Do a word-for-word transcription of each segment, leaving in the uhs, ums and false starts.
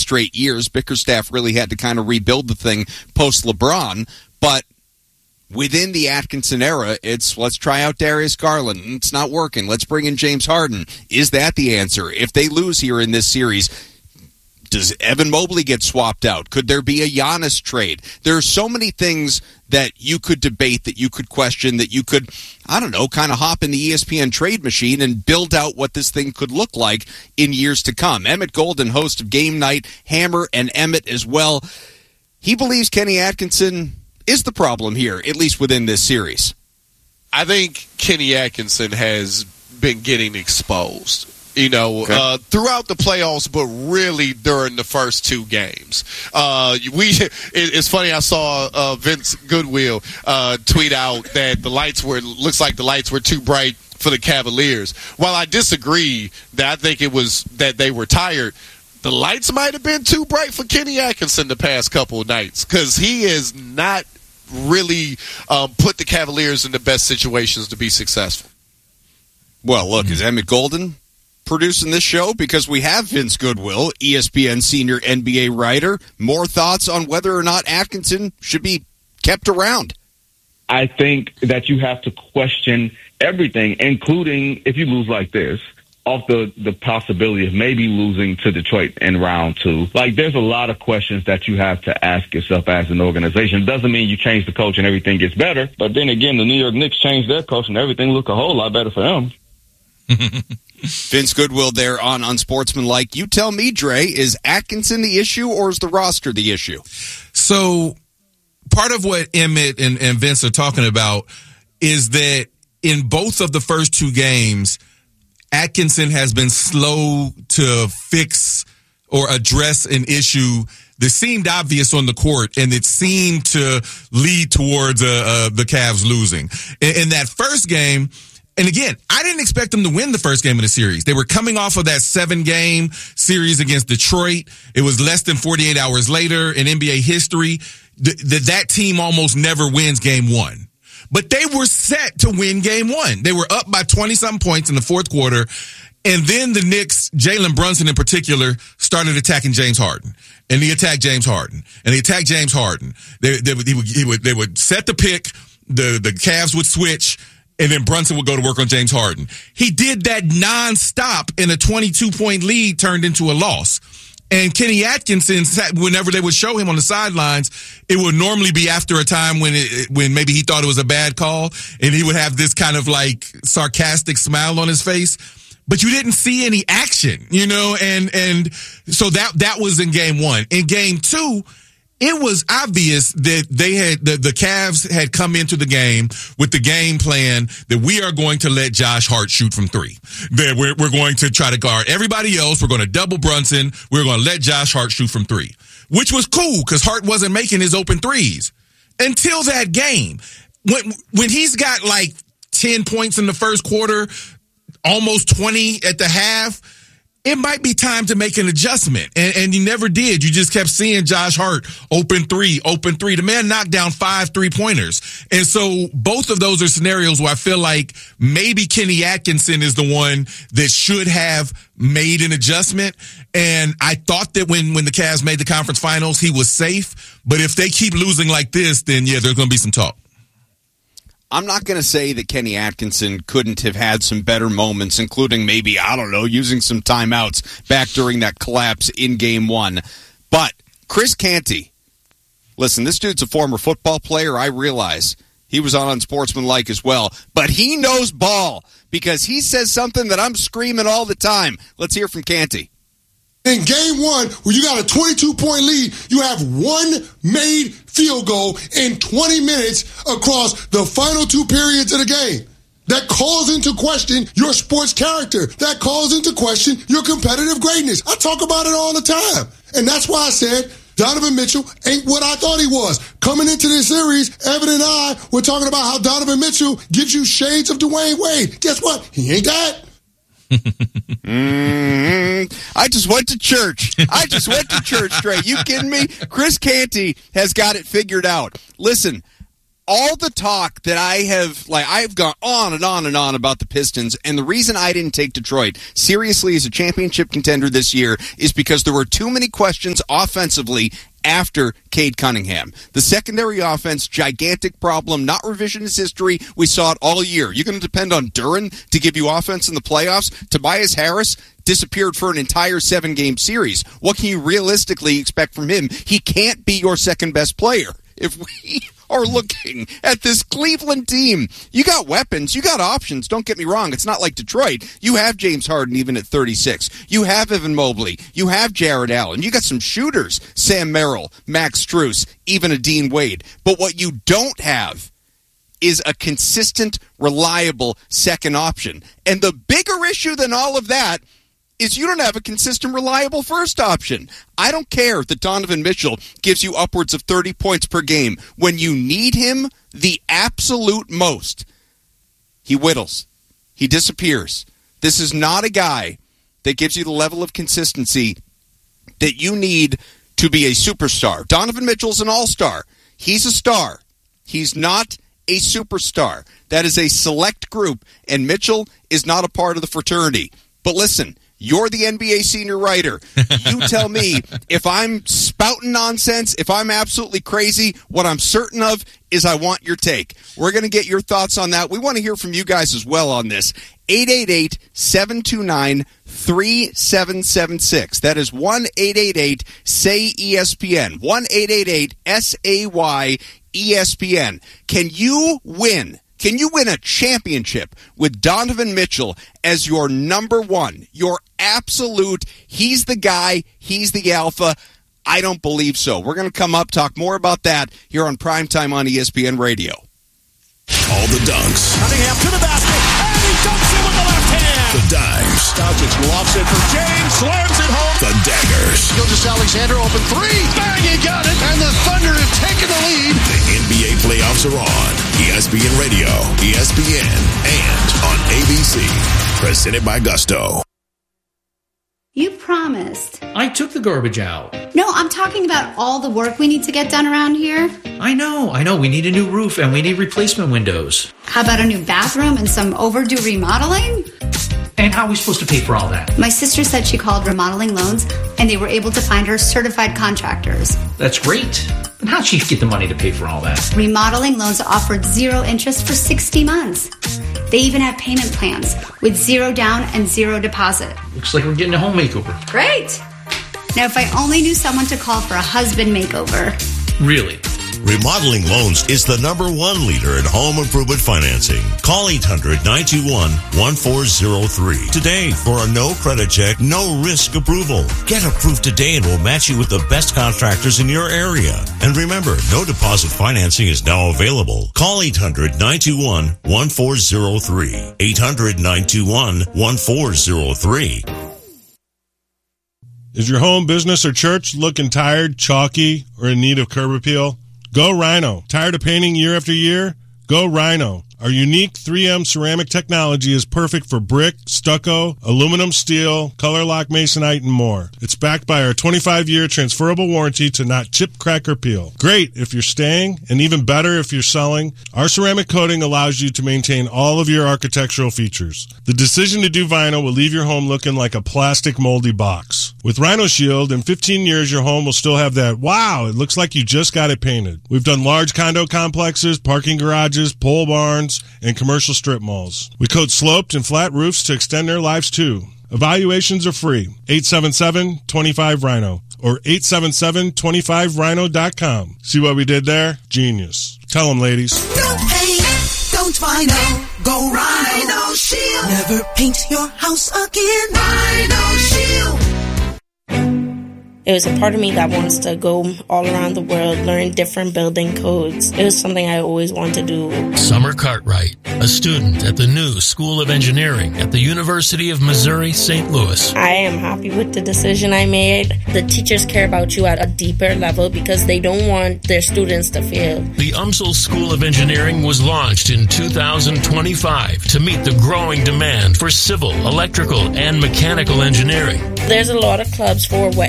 straight years. Bickerstaff really had to kind of rebuild the thing post-LeBron. But within the Atkinson era, it's let's try out Darius Garland. It's not working. Let's bring in James Harden. Is that the answer? If they lose here in this series, does Evan Mobley get swapped out? Could there be a Giannis trade? There are so many things that you could debate, that you could question, that you could, I don't know, kind of hop in the E S P N trade machine and build out what this thing could look like in years to come. Emmett Golden, host of Game Night, Hammer and Emmett as well. He believes Kenny Atkinson is the problem here, at least within this series. I think Kenny Atkinson has been getting exposed. You know, okay. uh, throughout the playoffs, but really during the first two games. Uh, we, it, it's funny, I saw uh, Vince Goodwill uh, tweet out that the lights were, looks like the lights were too bright for the Cavaliers. While I disagree that I think it was that they were tired, the lights might have been too bright for Kenny Atkinson the past couple of nights, because he is not really um, put the Cavaliers in the best situations to be successful. Well, look, is Emmett Golden producing this show? Because we have Vince Goodwill, E S P N senior N B A writer. More thoughts on whether or not Atkinson should be kept around? I think that you have to question everything, including if you lose like this, off the, the possibility of maybe losing to Detroit in round two. Like, there's a lot of questions that you have to ask yourself as an organization. It doesn't mean you change the coach and everything gets better. But then again, the New York Knicks changed their coach and everything looked a whole lot better for them. Vince Goodwill there on Unsportsmanlike. You tell me, Dre, is Atkinson the issue or is the roster the issue? So part of what Emmett and, and Vince are talking about is that in both of the first two games, Atkinson has been slow to fix or address an issue that seemed obvious on the court, and it seemed to lead towards uh, uh, the Cavs losing. In, in that first game, and again, I didn't expect them to win the first game of the series. They were coming off of that seven-game series against Detroit. It was less than forty-eight hours later in N B A history that th- that team almost never wins game one. But they were set to win game one. They were up by twenty-something points in the fourth quarter. And then the Knicks, Jalen Brunson in particular, started attacking James Harden. And he attacked James Harden. And they attacked James Harden. They, they, he would, he would, they would set the pick, the, the Cavs would switch, and then Brunson would go to work on James Harden. He did that nonstop, and a twenty-two point lead turned into a loss. And Kenny Atkinson, whenever they would show him on the sidelines, it would normally be after a time when it, when maybe he thought it was a bad call, and he would have this kind of like sarcastic smile on his face. But you didn't see any action, you know, and and so that that was in game one. In game two, it was obvious that they had the, the Cavs had come into the game with the game plan that we are going to let Josh Hart shoot from three. That we're we're going to try to guard everybody else. We're going to double Brunson. We're going to let Josh Hart shoot from three, which was cool because Hart wasn't making his open threes until that game. When when he's got like ten points in the first quarter, almost twenty at the half, it might be time to make an adjustment. And, and you never did. You just kept seeing Josh Hart open three, open three. The man knocked down five three-pointers. And so both of those are scenarios where I feel like maybe Kenny Atkinson is the one that should have made an adjustment. And I thought that when, when the Cavs made the conference finals, he was safe. But if they keep losing like this, then, yeah, there's going to be some talk. I'm not going to say that Kenny Atkinson couldn't have had some better moments, including maybe, I don't know, using some timeouts back during that collapse in game one. But Chris Canty, listen, this dude's a former football player. I realize he was on Unsportsmanlike as well. But he knows ball because he says something that I'm screaming all the time. Let's hear from Canty. In game one, where you got a twenty-two point lead, you have one made field goal in twenty minutes across the final two periods of the game. That calls into question your sports character. That calls into question your competitive greatness. I talk about it all the time. And that's why I said Donovan Mitchell ain't what I thought he was. Coming into this series, Evan and I were talking about how Donovan Mitchell gives you shades of Dwayne Wade. Guess what? He ain't that. mm-hmm. I just went to church. I just went to church, Trey. You kidding me? Chris Canty has got it figured out. Listen, all the talk that I have, like, I've gone on and on and on about the Pistons, and the reason I didn't take Detroit seriously as a championship contender this year is because there were too many questions offensively after Cade Cunningham. The secondary offense, gigantic problem, not revisionist history. We saw it all year. You're going to depend on Duren to give you offense in the playoffs? Tobias Harris disappeared for an entire seven-game series. What can you realistically expect from him? He can't be your second-best player. If we are looking at this Cleveland team, you got weapons, you got options. Don't get me wrong. It's not like Detroit. You have James Harden even at thirty-six. You have Evan Mobley. You have Jared Allen. You got some shooters, Sam Merrill, Max Strus, even a Dean Wade. But what you don't have is a consistent, reliable second option. And the bigger issue than all of that is you don't have a consistent, reliable first option. I don't care that Donovan Mitchell gives you upwards of thirty points per game. When you need him the absolute most, he whittles. He disappears. This is not a guy that gives you the level of consistency that you need to be a superstar. Donovan Mitchell's an all-star. He's a star. He's not a superstar. That is a select group, and Mitchell is not a part of the fraternity. But listen, you're the N B A senior writer. You tell me if I'm spouting nonsense, if I'm absolutely crazy. What I'm certain of is I want your take. We're going to get your thoughts on that. We want to hear from you guys as well on this. eight eight eight, seven two nine, three seven seven six. That is one eight eight eight, S A Y, E S P N. one eight eight eight, S A Y, E S P N. Can you win? Can you win a championship with Donovan Mitchell as your number one, your absolute, he's the guy, he's the alpha? I don't believe so. We're going to come up, talk more about that here on Primetime on E S P N Radio. All the dunks. Cunningham to the basket, and he dunks it with the left hand. The dimes. Doncic lofts it for James, slams it home. The daggers. Gilgeous-Alexander open three, bang, he got it, and the Thunder have taken the lead. The N B A playoffs are on E S P N Radio, E S P N, and on A B C. Presented by Gusto. You promised. I took the garbage out. No, I'm talking about all the work we need to get done around here. I know, I know. We need a new roof and we need replacement windows. How about a new bathroom and some overdue remodeling? And how are we supposed to pay for all that? My sister said she called Remodeling Loans and they were able to find her certified contractors. That's great. But how'd she get the money to pay for all that? Remodeling Loans offered zero interest for sixty months. They even have payment plans with zero down and zero deposit. Looks like we're getting a home makeover. Great. Now, if I only knew someone to call for a husband makeover. Really? Remodeling Loans is the number one leader in home improvement financing. Call eight hundred, nine two one, one four zero three today for a no credit check, no risk approval. Get approved today and we'll match you with the best contractors in your area. And remember, no deposit financing is now available. Call eight hundred, nine two one, one four zero three. eight hundred, nine two one, one four zero three. Is your home, business, or church looking tired, chalky, or in need of curb appeal? Go Rhino. Tired of painting year after year? Go Rhino. Our unique three M ceramic technology is perfect for brick, stucco, aluminum, steel, color lock masonite, and more. It's backed by our twenty-five year transferable warranty to not chip, crack, or peel. Great if you're staying, and even better if you're selling. Our ceramic coating allows you to maintain all of your architectural features. The decision to do vinyl will leave your home looking like a plastic moldy box. With Rhino Shield, in fifteen years, your home will still have that, wow, it looks like you just got it painted. We've done large condo complexes, parking garages, pole barns, and commercial strip malls. We coat sloped and flat roofs to extend their lives too. Evaluations are free. eight seven seven, two five, Rhino or eight seven seven, two five rhino dot com. See what we did there? Genius. Tell them, ladies. No paint, don't vinyl, go Rhino Shield. Never paint your house again. Rhino Shield. It was a part of me that wants to go all around the world, learn different building codes. It was something I always wanted to do. Summer Cartwright, a student at the new School of Engineering at the University of Missouri, Saint Louis. I am happy with the decision I made. The teachers care about you at a deeper level because they don't want their students to fail. The U M S L School of Engineering was launched in two thousand twenty-five to meet the growing demand for civil, electrical, and mechanical engineering. There's a lot of clubs for whatever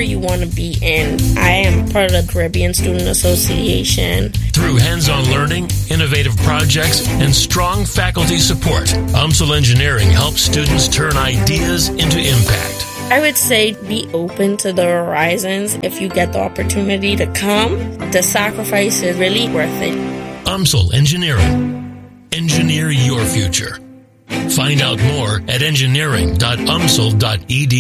you want to be in. I am part of the Caribbean Student Association. Through hands-on learning, innovative projects, and strong faculty support, UMSL Engineering helps students turn ideas into impact. I would say be open to the horizons. If you get the opportunity to come, the sacrifice is really worth it. UMSL Engineering. Engineer your future. Find out more at engineering dot umsl dot e d u.